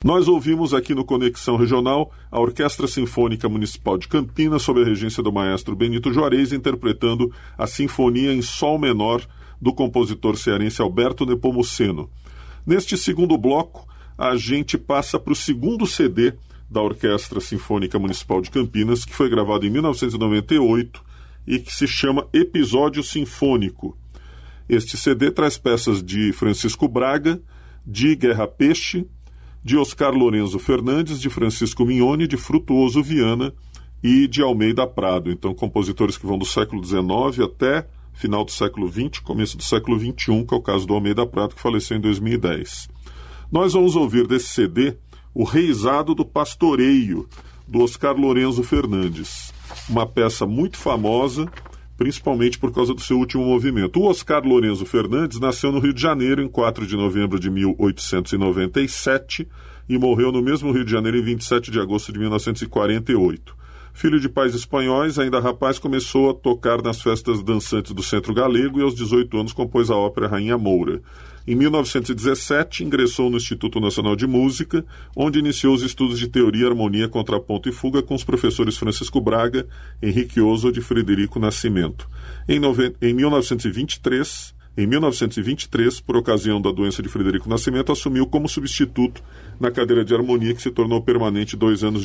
Nós ouvimos aqui no Conexão Regional a Orquestra Sinfônica Municipal de Campinas, sob a regência do maestro Benito Juarez, interpretando a Sinfonia em Sol Menor do compositor cearense Alberto Nepomuceno. Neste segundo bloco, a gente passa para o segundo CD da Orquestra Sinfônica Municipal de Campinas, que foi gravado em 1998 e que se chama Episódio Sinfônico. Este CD traz peças de Francisco Braga, de Guerra Peixe, de Oscar Lorenzo Fernandes, de Francisco Mignone, de Frutuoso Viana e de Almeida Prado. Então, compositores que vão do século XIX até final do século XX, começo do século XXI, que é o caso do Almeida Prado, que faleceu em 2010. Nós vamos ouvir desse CD O Reisado do Pastoreio, do Oscar Lorenzo Fernandes. Uma peça muito famosa, principalmente por causa do seu último movimento. O Oscar Lorenzo Fernandes nasceu no Rio de Janeiro em 4 de novembro de 1897 e morreu no mesmo Rio de Janeiro em 27 de agosto de 1948. Filho de pais espanhóis, ainda rapaz começou a tocar nas festas dançantes do Centro Galego e aos 18 anos compôs a ópera Rainha Moura. Em 1917, ingressou no Instituto Nacional de Música, onde iniciou os estudos de teoria, harmonia, contraponto e fuga com os professores Francisco Braga, Henrique Oswald e Frederico Nascimento. Em 1923, por ocasião da doença de Frederico Nascimento, assumiu como substituto na cadeira de harmonia, que se tornou permanente 2 anos